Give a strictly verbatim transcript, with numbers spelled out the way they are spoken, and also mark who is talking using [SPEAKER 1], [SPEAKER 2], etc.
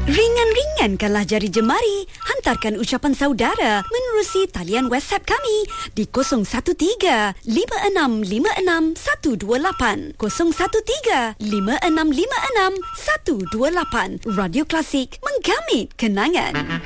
[SPEAKER 1] Ringan-ringankanlah jari jemari. Hantarkan ucapan saudara menerusi talian WhatsApp kami di kosong satu tiga lima enam lima enam satu dua lapan kosong satu tiga lima enam lima enam satu dua lapan. Radio Klasik, menggamit kenangan.